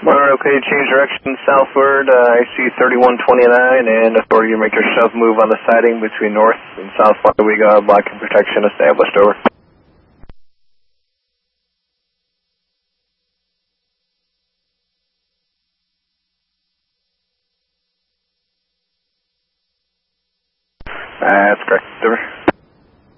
Alright, okay, change direction southward. I see 3129 and authority to make yourself move on the siding between north and south We got blocking protection established, over. That's correct, over.